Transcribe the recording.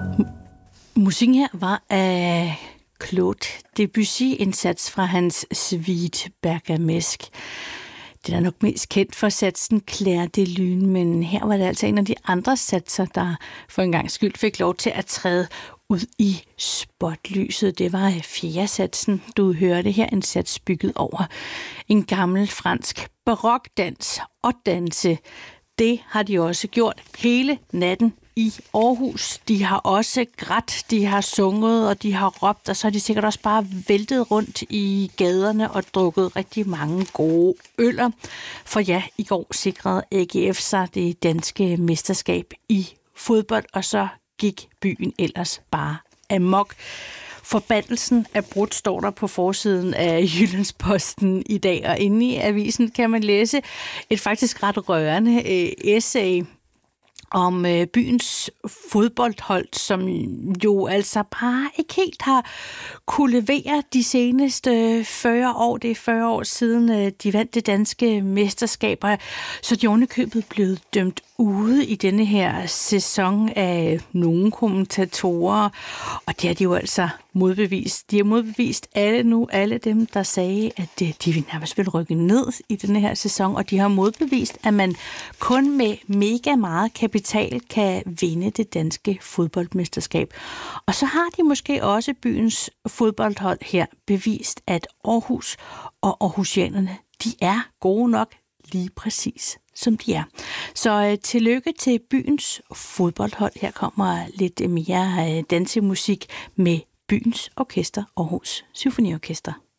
Musikken her var af Claude Debussy, en sats fra hans suite Bergamasque. Den er nok mest kendt for satsen Clair de Lune, men her var det altså en af de andre satser, der for en gang skyld fik lov til at træde ud i spotlyset. Det var fjerde satsen, du hørte her, en sats bygget over en gammel fransk barokdans og danse. Det har de også gjort hele natten i Aarhus. De har også grædt, de har sunget, og de har råbt, og så har de sikkert også bare væltet rundt i gaderne og drukket rigtig mange gode øller. For ja, i går sikrede AGF sig det danske mesterskab i fodbold, og så gik byen ellers bare amok. Forbandelsen er brudt, står der på forsiden af Jyllandsposten i dag, og inde i avisen kan man læse et faktisk ret rørende essay om byens fodboldhold, som jo altså bare ikke helt har kunne levere de seneste 40 år. Det er 40 år siden, de vandt det danske mesterskaber, så de ovenikøbet blevet dømt ude i denne her sæson af nogle kommentatorer, og det har de jo altså modbevist. De har modbevist alle dem, der sagde, at de nærmest vil rykke ned i denne her sæson, og de har modbevist, at man kun med mega meget kapital kan vinde det danske fodboldmesterskab. Og så har de måske også byens fodboldhold her bevist, at Aarhus og aarhusianerne, de er gode nok lige præcis som de er. Så tillykke til byens fodboldhold. Her kommer lidt mere dansemusik med byens orkester, Aarhus Symfoniorkester.